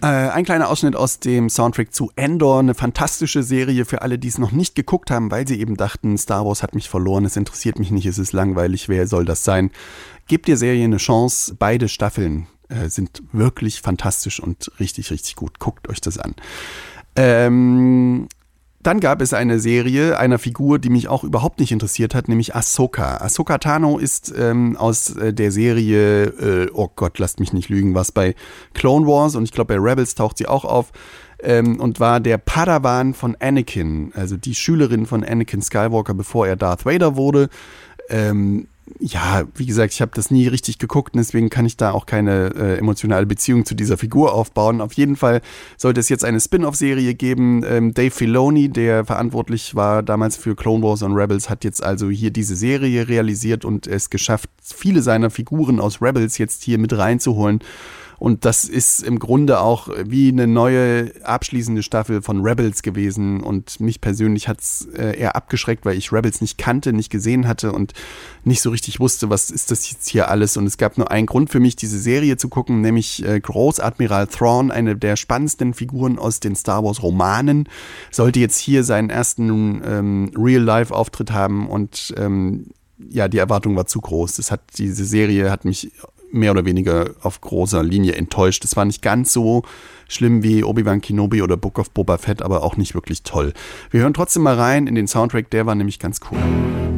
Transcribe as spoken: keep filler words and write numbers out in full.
Äh, ein kleiner Ausschnitt aus dem Soundtrack zu Andor, eine fantastische Serie für alle, die es noch nicht geguckt haben, weil sie eben dachten, Star Wars hat mich verloren, es interessiert mich nicht, es ist langweilig, wer soll das sein? Gebt der Serie eine Chance, beide Staffeln äh, sind wirklich fantastisch und richtig, richtig gut. Guckt euch das an. Ähm... Dann gab es eine Serie einer Figur, die mich auch überhaupt nicht interessiert hat, nämlich Ahsoka. Ahsoka Tano ist ähm, aus äh, der Serie, äh, oh Gott, lasst mich nicht lügen, was bei Clone Wars und ich glaube bei Rebels taucht sie auch auf ähm, und war der Padawan von Anakin, also die Schülerin von Anakin Skywalker, bevor er Darth Vader wurde. Ähm, Ja, wie gesagt, ich habe das nie richtig geguckt und deswegen kann ich da auch keine äh, emotionale Beziehung zu dieser Figur aufbauen. Auf jeden Fall sollte es jetzt eine Spin-off-Serie geben. Ähm, Dave Filoni, der verantwortlich war damals für Clone Wars und Rebels, hat jetzt also hier diese Serie realisiert und es geschafft, viele seiner Figuren aus Rebels jetzt hier mit reinzuholen. Und das ist im Grunde auch wie eine neue abschließende Staffel von Rebels gewesen. Und mich persönlich hat es äh, eher abgeschreckt, weil ich Rebels nicht kannte, nicht gesehen hatte und nicht so richtig wusste, was ist das jetzt hier alles. Und es gab nur einen Grund für mich, diese Serie zu gucken, nämlich äh, Großadmiral Thrawn, eine der spannendsten Figuren aus den Star Wars Romanen, sollte jetzt hier seinen ersten ähm, Real-Life-Auftritt haben. Und ähm, ja, die Erwartung war zu groß. Das hat, diese Serie hat mich mehr oder weniger auf großer Linie enttäuscht. Es war nicht ganz so schlimm wie Obi-Wan Kenobi oder Book of Boba Fett, aber auch nicht wirklich toll. Wir hören trotzdem mal rein in den Soundtrack, der war nämlich ganz cool.